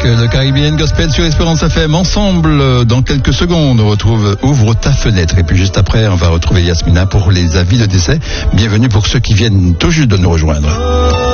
avec le Caribbean Gospel sur Espérance FM. Ensemble, dans quelques secondes, on retrouve Ouvre ta fenêtre. Et puis juste après, on va retrouver Yasmina pour les avis de décès. Bienvenue pour ceux qui viennent tout juste de nous rejoindre.